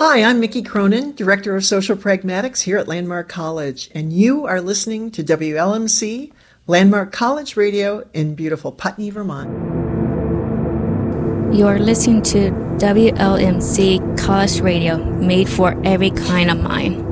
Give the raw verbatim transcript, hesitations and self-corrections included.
Hi, I'm Mickey Cronin, Director of Social Pragmatics here at Landmark College, and you are listening to W L M C, Landmark College Radio in beautiful Putney, Vermont. You are listening to W L M C College Radio, made for every kind of mind.